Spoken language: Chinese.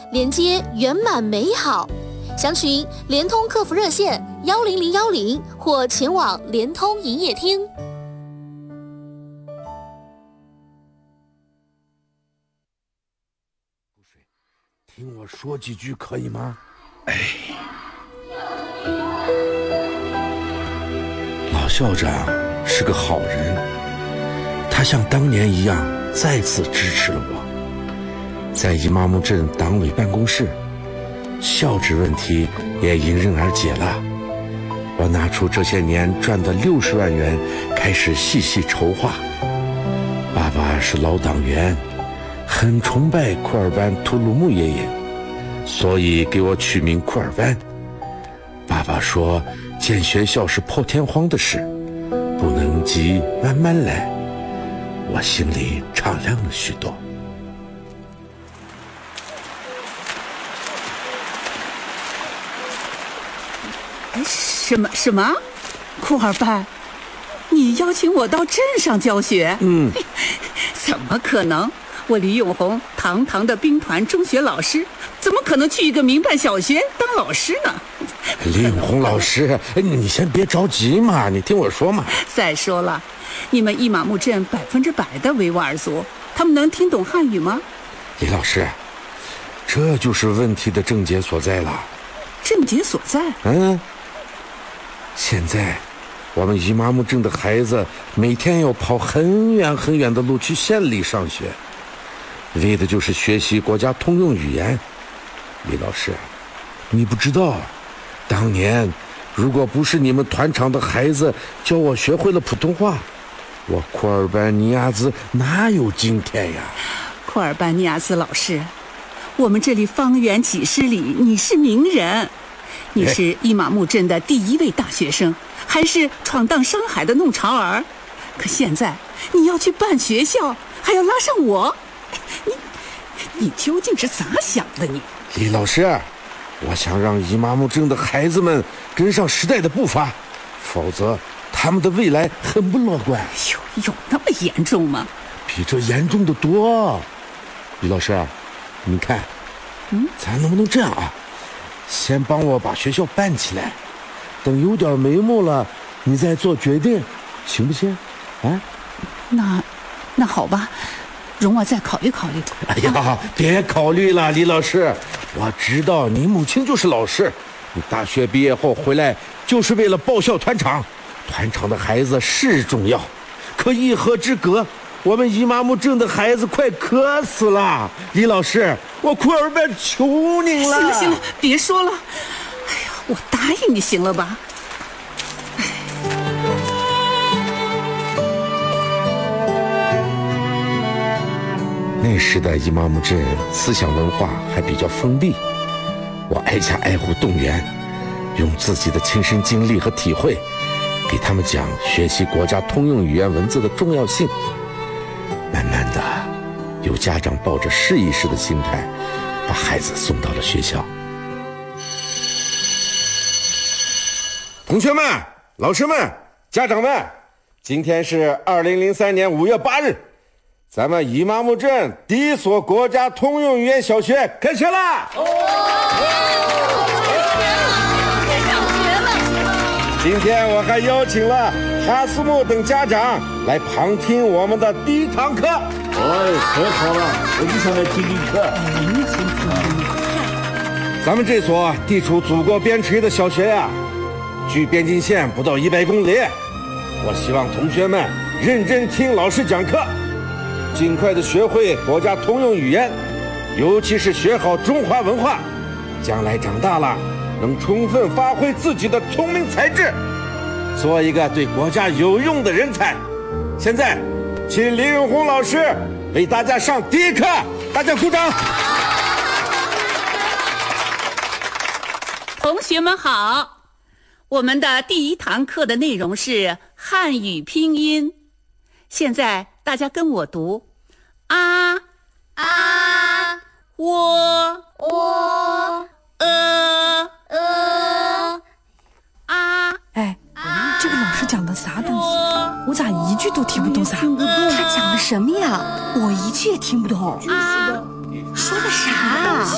连接圆满美好。详询联通客服热线10010或前往联通营业厅。 听我说几句可以吗？老校长是个好人，他像当年一样再次支持了我。在姨妈木镇党委办公室，校址问题也迎刃而解了。我拿出这些年赚的60万元，开始细细筹划。爸爸是老党员，很崇拜库尔班图鲁木爷爷，所以给我取名库尔班。爸爸说建学校是破天荒的事，不能急，慢慢来。我心里敞亮了许多。 什么？库尔班，你邀请我到镇上教学？怎么可能？我李永红堂堂的兵团中学老师，怎么可能去一个民办小学当老师呢？ 李永红老师，你先别着急嘛，你听我说嘛。 再说了，你们伊玛目镇100%的维吾尔族，他们能听懂汉语吗？ 李老师，这就是问题的症结所在了。 症结所在？ 现在我们伊玛目镇的孩子每天要跑很远很远的路去县里上学，为的就是学习国家通用语言。李老师，你不知道，当年如果不是你们团场的孩子教我学会了普通话，我库尔班尼亚兹哪有今天呀？ 库尔班尼亚兹老师，我们这里方圆几十里，你是名人，你是伊玛目镇的第1位大学生，还是闯荡商海的弄潮儿。可现在你要去办学校，还要拉上我，你究竟是咋想的你？ 李老师，我想让伊玛目镇的孩子们跟上时代的步伐，否则他们的未来很不乐观。 有那么严重吗？ 比这严重的多。李老师，你看，咱能不能这样啊？先帮我把学校办起来，等有点眉目了，你再做决定，行不行？啊？ 那好吧，容我再考虑考虑。 哎呀，别考虑了，李老师，我知道你母亲就是老师，你大学毕业后回来就是为了报效团场，团场的孩子是重要，可一河之隔，我们伊玛目镇的孩子快渴死了。李老师，我库尔班求您了。 行了，别说了。哎呀，我答应你，行了吧？ 那时的伊玛目镇思想文化还比较封闭，我挨家挨户动员，用自己的亲身经历和体会，给他们讲学习国家通用语言文字的重要性。慢慢的，有家长抱着试一试的心态，把孩子送到了学校。同学们、老师们、家长们，今天是2003年5月8日，咱们伊玛目镇第一所国家通用语言小学开学啦！今天我还邀请了哈斯木等家长来旁听我们的第1堂课。 太好了，我就想来听听课。 咱们这所地处祖国边陲的小学呀，距边境线不到100公里。我希望同学们认真听老师讲课，尽快的学会国家通用语言，尤其是学好中华文化，将来长大了能充分发挥自己的聪明才智，做一个对国家有用的人才。现在请李永红老师为大家上第1课，大家鼓掌。 同学们好，我们的第1堂课的内容是汉语拼音。现在大家跟我读：啊啊， 喔啊。 哎，这个老师讲的啥东西？我咋一句都听不懂啥？ 他讲的什么呀？ 我一句也听不懂。 啊， 说的啥？